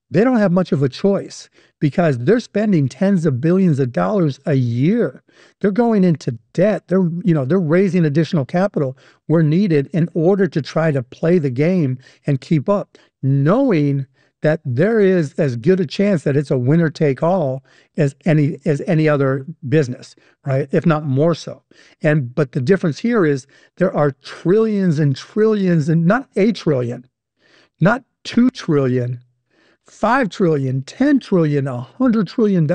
they don't have much of a choice because they're spending tens of billions of dollars a year. They're going into debt. They're raising additional capital where needed in order to try to play the game and keep up, knowing that there is as good a chance that it's a winner take all as any other business, right? If not more so. But the difference here is there are trillions and trillions, and not a trillion, not 2 trillion, 5 trillion, 10 trillion, $100 trillion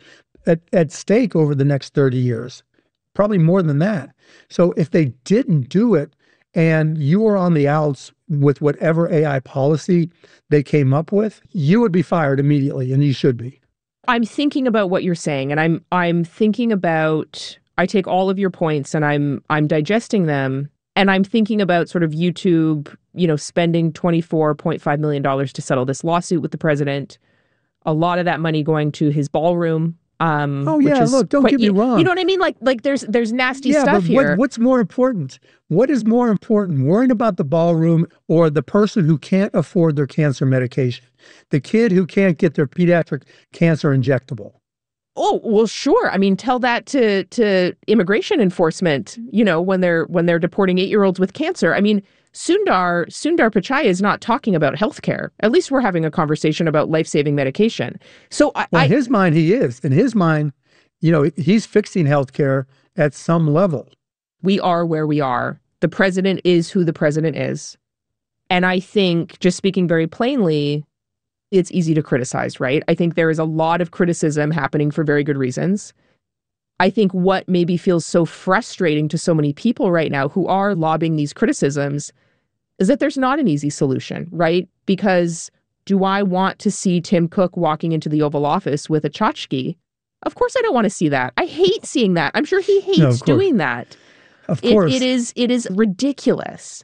at stake over the next 30 years, probably more than that. So if they didn't do it and you were on the outs with whatever AI policy they came up with, you would be fired immediately, and you should be. I'm thinking about what you're saying, and I'm thinking about, I take all of your points and I'm digesting them, and I'm thinking about sort of YouTube, spending $24.5 million to settle this lawsuit with the president. A lot of that money going to his ballroom. Oh yeah, look, don't get me wrong. You know what I mean? Like there's nasty stuff here. What's more important? What is more important? Worrying about the ballroom or the person who can't afford their cancer medication? The kid who can't get their pediatric cancer injectable? Oh, well, sure. I mean, tell that to immigration enforcement, when they're deporting 8-year-olds with cancer. I mean, Sundar Pichai is not talking about healthcare. At least we're having a conversation about life-saving medication. So in his mind, he is. In his mind, he's fixing healthcare at some level. We are where we are. The president is who the president is. And I think, just speaking very plainly, it's easy to criticize, right? I think there is a lot of criticism happening for very good reasons. I think what maybe feels so frustrating to so many people right now who are lobbing these criticisms is that there's not an easy solution, right? Because do I want to see Tim Cook walking into the Oval Office with a tchotchke? Of course I don't want to see that. I hate seeing that. I'm sure he hates doing that. Of course. It is ridiculous.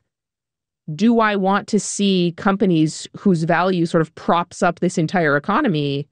Do I want to see companies whose value sort of props up this entire economy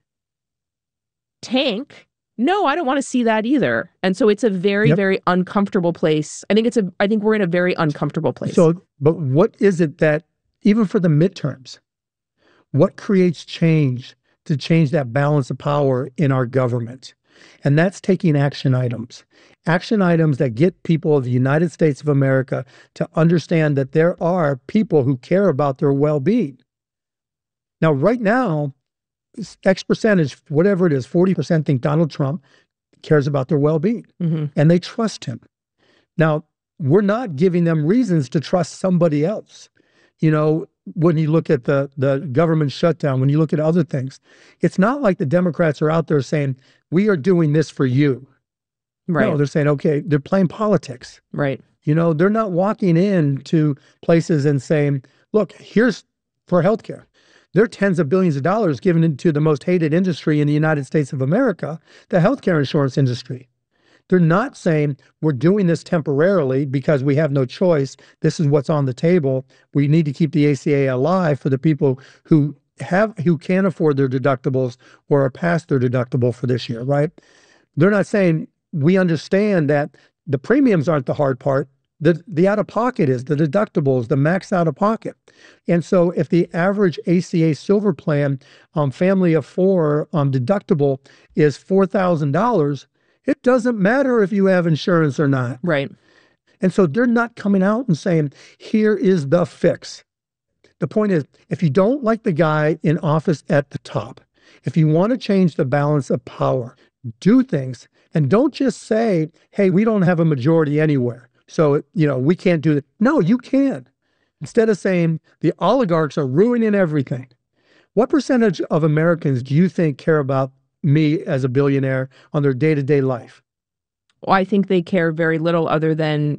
tank? No, I don't want to see that either. And so it's a very, very uncomfortable place. I think we're in a very uncomfortable place. So, but what is it that, even for the midterms, what creates change to change that balance of power in our government? And that's taking action items that get people of the United States of America to understand that there are people who care about their well-being. Now, right now, X percentage, whatever it is, 40% think Donald Trump cares about their well-being, and they trust him. Now, we're not giving them reasons to trust somebody else. When you look at the government shutdown, when you look at other things, it's not like the Democrats are out there saying, we are doing this for you. Right. No, they're saying, okay, they're playing politics. Right. They're not walking into places and saying, look, here's for healthcare. There are tens of billions of dollars given into the most hated industry in the United States of America, the healthcare insurance industry. They're not saying we're doing this temporarily because we have no choice. This is what's on the table. We need to keep the ACA alive for the people who can't afford their deductibles or are past their deductible for this year, right? They're not saying we understand that the premiums aren't the hard part. The out-of-pocket is, the deductibles, the max out-of-pocket. And so if the average ACA Silver plan family of 4 deductible is $4,000, it doesn't matter if you have insurance or not. Right. And so they're not coming out and saying, here is the fix. The point is, if you don't like the guy in office at the top, if you want to change the balance of power, do things. And don't just say, hey, we don't have a majority anywhere, so, we can't do that. No, you can. Instead of saying the oligarchs are ruining everything, what percentage of Americans do you think care about me as a billionaire on their day-to-day life? Well, I think they care very little other than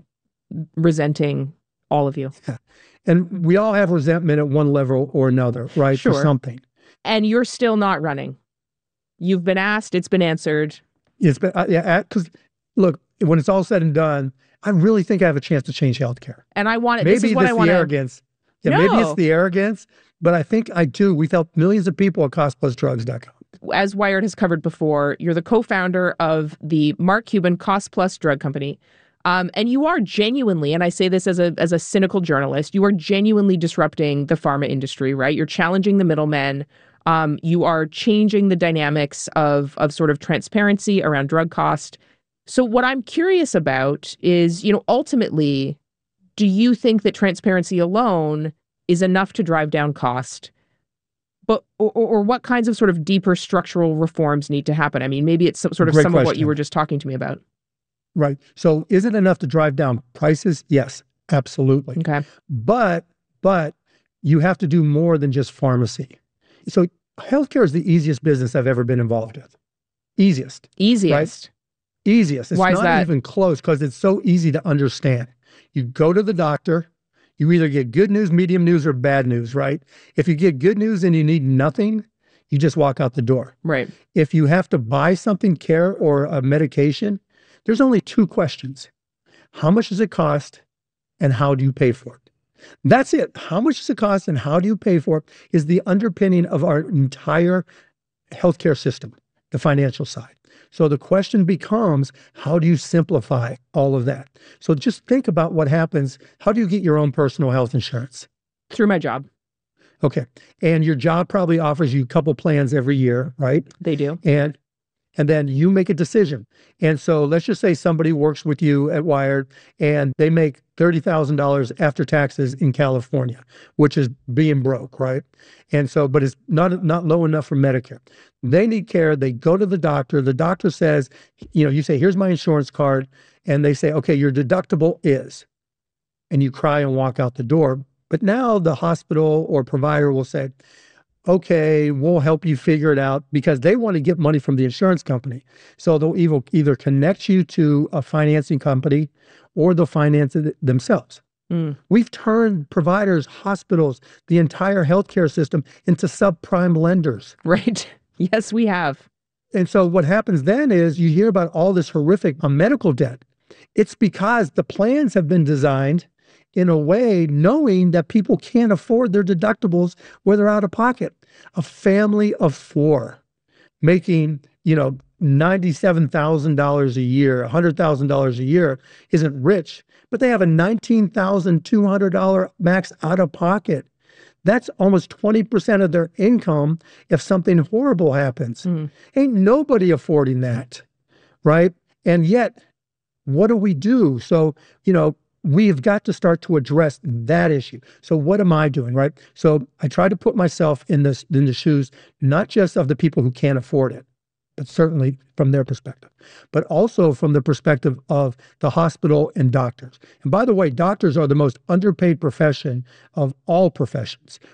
resenting all of you. Yeah. And we all have resentment at one level or another, right? Sure. For something. And you're still not running. You've been asked, it's been answered. It's been, because look, when it's all said and done, I really think I have a chance to change healthcare. And I want it. Maybe this is what I want. The arrogance. Yeah, no. Maybe it's the arrogance, but I think I do. We've helped millions of people at costplusdrugs.com. As Wired has covered before, you're the co-founder of the Mark Cuban Cost Plus Drug Company. And you are genuinely, and I say this as a cynical journalist, you are genuinely disrupting the pharma industry, right? You're challenging the middlemen. You are changing the dynamics of sort of transparency around drug cost. So what I'm curious about is, ultimately, do you think that transparency alone is enough to drive down cost? But or what kinds of sort of deeper structural reforms need to happen? I mean, maybe it's sort of Great some of what question. you were just talking to me about. Right. So is it enough to drive down prices? Yes, absolutely. Okay. But you have to do more than just pharmacy. So healthcare is the easiest business I've ever been involved with. Easiest. Easiest. Right? Easiest. It's Why is not that? even close because it's so easy to understand. You go to the doctor, you either get good news, medium news, or bad news, right? If you get good news and you need nothing, you just walk out the door. Right. If you have to buy something, care or a medication, there's only two questions. How much does it cost and how do you pay for it? That's it. How much does it cost and how do you pay for it is the underpinning of our entire healthcare system, the financial side. So the question becomes, how do you simplify all of that? So just think about what happens. How do you get your own personal health insurance? Through my job. Okay. And your job probably offers you a couple plans every year, right? They do. And then you make a decision. And so let's just say somebody works with you at Wired and they make $30,000 after taxes in California, which is being broke, right? And so, but it's not low enough for Medicare. They need care. They go to the doctor. The doctor says, you say, here's my insurance card. And they say, okay, your deductible is, and you cry and walk out the door. But now the hospital or provider will say, okay, we'll help you figure it out because they want to get money from the insurance company. So they'll either connect you to a financing company or they'll finance it themselves. We've turned providers, hospitals, the entire healthcare system into subprime lenders. Right. Yes, we have. And so what happens then is you hear about all this horrific medical debt. It's because the plans have been designed in a way knowing that people can't afford their deductibles where they're out of pocket. A family of four making, $97,000 a year, $100,000 a year isn't rich, but they have a $19,200 max out of pocket. That's almost 20% of their income if something horrible happens. Ain't nobody affording that, right? And yet, what do we do? So, we've got to start to address that issue. So what am I doing, right? So I try to put myself in the shoes, not just of the people who can't afford it, but certainly from their perspective, but also from the perspective of the hospital and doctors. And by the way, doctors are the most underpaid profession of all professions.